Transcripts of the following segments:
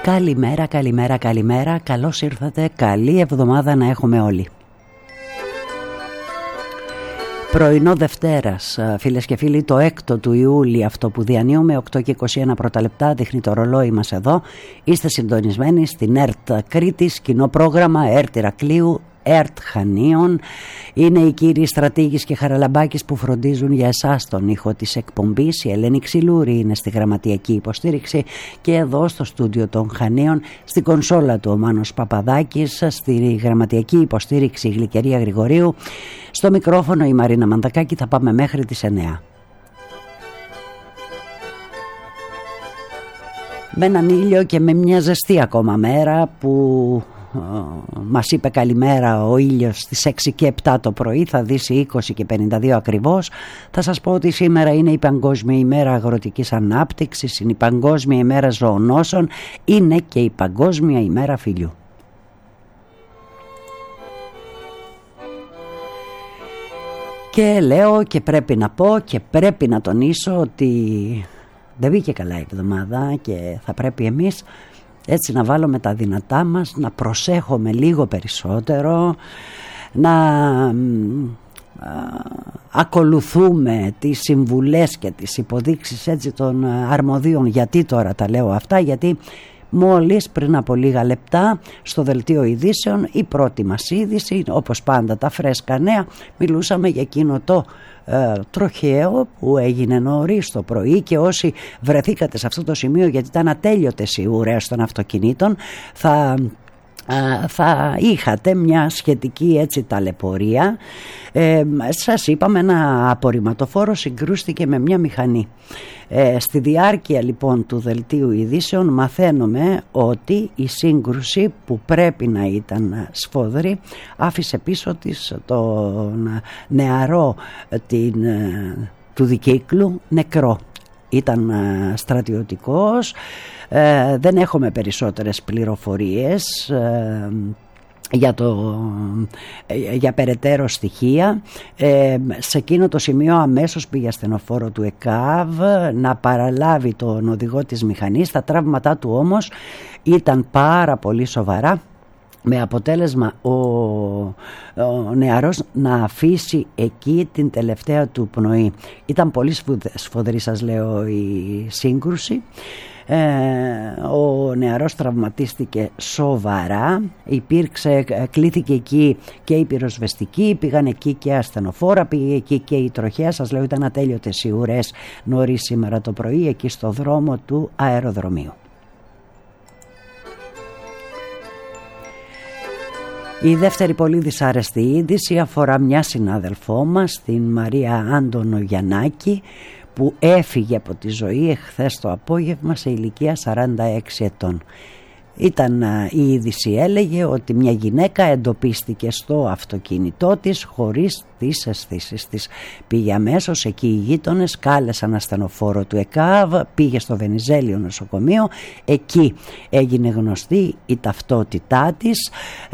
Καλημέρα, καλημέρα, καλημέρα. Καλώς ήρθατε. Καλή εβδομάδα να έχουμε όλοι. Πρωινό Δευτέρας, φίλες και φίλοι, το 6ο του Ιούλη, αυτό που διανύουμε, 8 και 21 πρώτα λεπτά, δείχνει το ρολόι μας εδώ. Είστε συντονισμένοι στην ΕΡΤ Κρήτης, κοινό πρόγραμμα ΕΡΤ Ηρακλείου, ΕΡΤ Χανίων. Είναι οι κύριοι Στρατήγης και Χαραλαμπάκης που φροντίζουν για εσάς τον ήχο της εκπομπής. Η Ελένη Ξυλούρη είναι στη γραμματιακή υποστήριξη και εδώ στο στούντιο των Χανίων, στην κονσόλα του ο Μάνος Παπαδάκης, στη γραμματιακή υποστήριξη η Γλυκερία Γρηγορίου, στο μικρόφωνο η Μαρίνα Μαντακάκη. Θα πάμε μέχρι τις 9. Με έναν ήλιο και με μια ζεστή ακόμα μέρα που μας είπε καλημέρα ο ήλιος στις 6 και 7 το πρωί, θα δύσει 20 και 52 ακριβώς. Θα σας πω ότι σήμερα είναι η Παγκόσμια ημέρα αγροτικής ανάπτυξης, είναι η Παγκόσμια ημέρα ζωονόσων, είναι και η Παγκόσμια ημέρα φιλιού. Και λέω και πρέπει να πω και πρέπει να τονίσω ότι δεν βγήκε καλά η εβδομάδα και θα πρέπει εμείς έτσι να βάλουμε τα δυνατά μας, να προσέχουμε λίγο περισσότερο, να ακολουθούμε τις συμβουλές και τις υποδείξεις έτσι των αρμοδίων. Γιατί τώρα τα λέω αυτά? Γιατί μόλις πριν από λίγα λεπτά στο δελτίο ειδήσεων η πρώτη μας είδηση, όπως πάντα τα φρέσκα νέα, μιλούσαμε για εκείνο το τροχαίο που έγινε νωρίς το πρωί, και όσοι βρεθήκατε σε αυτό το σημείο γιατί ήταν ατέλειωτες οι ουρές των αυτοκινήτων θα είχατε μια σχετική έτσι ταλαιπωρία. Σας είπαμε, ένα απορριμματοφόρο συγκρούστηκε με μια μηχανή. Στη διάρκεια λοιπόν του δελτίου ειδήσεων μαθαίνουμε ότι η σύγκρουση, που πρέπει να ήταν σφοδρή, άφησε πίσω της τον νεαρό του δικύκλου νεκρό. Ήταν στρατιωτικός. Δεν έχουμε περισσότερες πληροφορίες για περαιτέρω στοιχεία. Σε εκείνο το σημείο αμέσως πήγε ασθενοφόρο του ΕΚΑΒ να παραλάβει τον οδηγό της μηχανής. Τα τραύματά του όμως ήταν πάρα πολύ σοβαρά, με αποτέλεσμα ο νεαρός να αφήσει εκεί την τελευταία του πνοή. Ήταν πολύ σφοδρή, σας λέω, η σύγκρουση. Ο νεαρός τραυματίστηκε σοβαρά. Κλήθηκε εκεί και η πυροσβεστική, πήγαν εκεί και ασθενοφόρα, πήγε εκεί και η τροχέα. Σας λέω, ήταν ατέλειωτες οι ουρές νωρίς σήμερα το πρωί εκεί στο δρόμο του αεροδρομίου. Η δεύτερη πολύ δυσάρεστη είδηση αφορά μια συνάδελφό μας, την Μαρία Αντωνογιαννάκη, που έφυγε από τη ζωή εχθές το απόγευμα σε ηλικία 46 ετών. Η είδηση έλεγε ότι μια γυναίκα εντοπίστηκε στο αυτοκίνητό της χωρίς τις αισθήσεις της. Πήγε αμέσως εκεί, οι γείτονες κάλεσαν ασθενοφόρο του ΕΚΑΒ, πήγε στο Βενιζέλιο νοσοκομείο, εκεί έγινε γνωστή η ταυτότητά της.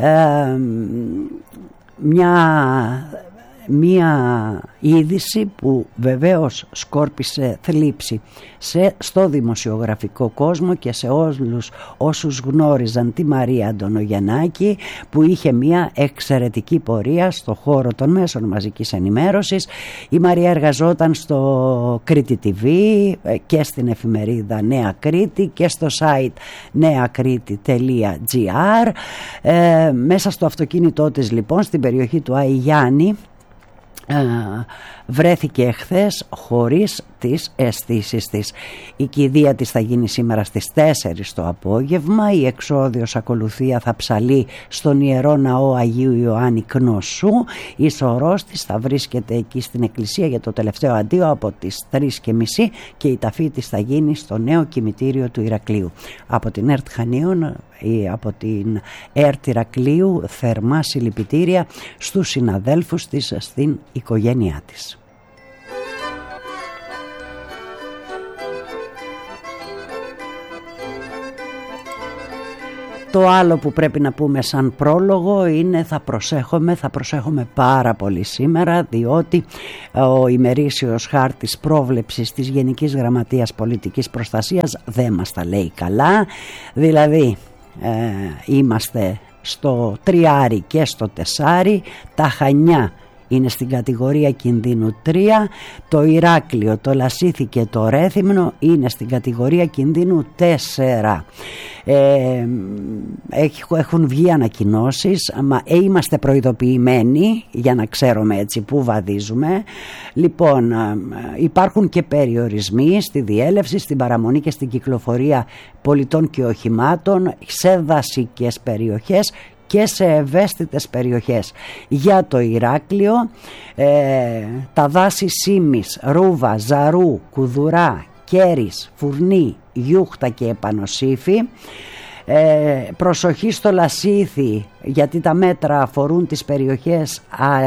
Μια είδηση που βεβαίως σκόρπισε θλίψη στο δημοσιογραφικό κόσμο και σε όλους όσους γνώριζαν τη Μαρία Αντωνογιαννάκη, που είχε μια εξαιρετική πορεία στο χώρο των μέσων μαζικής ενημέρωσης. Η Μαρία εργαζόταν στο Κρήτη TV και στην εφημερίδα Νέα Κρήτη και στο site neakriti.gr. Μέσα στο αυτοκίνητό της λοιπόν στην περιοχή του Άη Γιάννη βρέθηκε εχθές χωρίς τις αισθήσεις της. Η κηδεία της θα γίνει σήμερα στις 4 το απόγευμα. Η εξόδιος ακολουθία θα ψαλεί στον Ιερό Ναό Αγίου Ιωάννη Κνωσού. Η σωρός της θα βρίσκεται εκεί στην εκκλησία για το τελευταίο αντίο από τις 3:30 και η ταφή της θα γίνει στο νέο κημητήριο του Ηρακλείου. Από την ΕΡΤ Χανίων ή από την ΕΡΤ Ηρακλείου θερμά συλληπιτήρια στους συναδέλφους της, στην οικογένειά της. Το άλλο που πρέπει να πούμε σαν πρόλογο είναι θα προσέχουμε πάρα πολύ σήμερα, διότι ο ημερήσιος χάρτης πρόβλεψης της Γενικής Γραμματείας Πολιτικής Προστασίας δεν μας τα λέει καλά. Δηλαδή είμαστε στο 3 και στο 4, τα Χανιά είναι στην κατηγορία κινδύνου 3, το Ηράκλειο, το Λασίθι και το Ρέθυμνο είναι στην κατηγορία κινδύνου 4. Έχουν βγει ανακοινώσεις, είμαστε προειδοποιημένοι για να ξέρουμε έτσι που βαδίζουμε. Λοιπόν, υπάρχουν και περιορισμοί στη διέλευση, στην παραμονή και στην κυκλοφορία πολιτών και οχημάτων σε δασικές περιοχές και σε ευαίσθητες περιοχές. Για το Ηράκλειο, τα δάση Σίμης, Ρούβα, Ζαρού, Κουδουρά, Κέρης, Φουρνή, Γιούχτα και Επανοσύφη. Προσοχή στο Λασίθι, γιατί τα μέτρα αφορούν τις περιοχές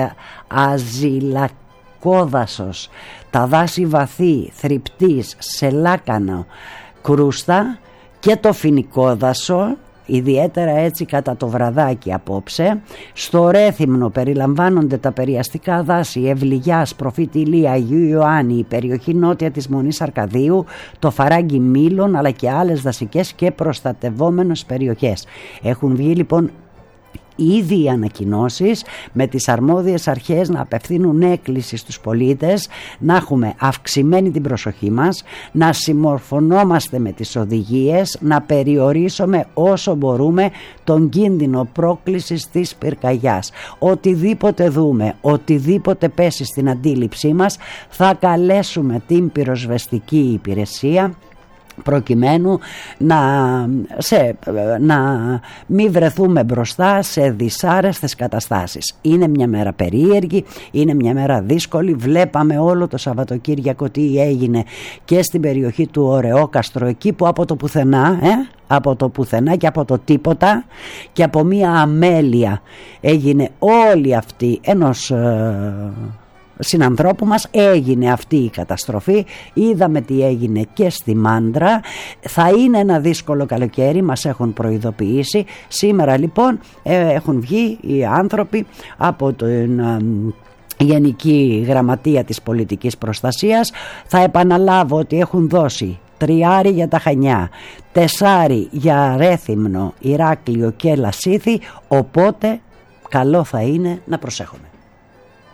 Αζηλακόδασος, τα δάση Βαθύ, Θρυπτής, Σελάκανο, Κρούστα και το Φοινικόδασο, ιδιαίτερα έτσι κατά το βραδάκι απόψε. Στο Ρέθυμνο περιλαμβάνονται τα περιαστικά δάση Ευλιγιάς, Προφήτη Ηλία, Αγίου Ιωάννη, η περιοχή νότια της Μονής Αρκαδίου, το Φαράγγι Μήλων, αλλά και άλλες δασικές και προστατευόμενες περιοχές. Έχουν βγει λοιπόν ήδη οι ανακοινώσεις με τις αρμόδιες αρχές να απευθύνουν έκκληση στους πολίτες, να έχουμε αυξημένη την προσοχή μας, να συμμορφωνόμαστε με τις οδηγίες, να περιορίσουμε όσο μπορούμε τον κίνδυνο πρόκλησης της πυρκαγιάς. Οτιδήποτε δούμε, οτιδήποτε πέσει στην αντίληψή μας, θα καλέσουμε την πυροσβεστική υπηρεσία προκειμένου να μην βρεθούμε μπροστά σε δυσάρεστες καταστάσεις. Είναι μια μέρα περίεργη, είναι μια μέρα δύσκολη. Βλέπαμε όλο το Σαββατοκύριακο τι έγινε και στην περιοχή του Ωρεόκαστρο, εκεί που από το πουθενά και από το τίποτα και από μια αμέλεια έγινε όλη αυτή ενός συνανθρώπου μας, έγινε αυτή η καταστροφή. Είδαμε τι έγινε και στη Μάντρα. Θα είναι ένα δύσκολο καλοκαίρι, μας έχουν προειδοποιήσει. Σήμερα λοιπόν έχουν βγει οι άνθρωποι από την Γενική Γραμματεία της Πολιτικής Προστασίας. Θα επαναλάβω ότι έχουν δώσει 3 για τα Χανιά, 4 για Ρέθυμνο, Ηράκλειο και Λασίθι, οπότε καλό θα είναι να προσέχουμε.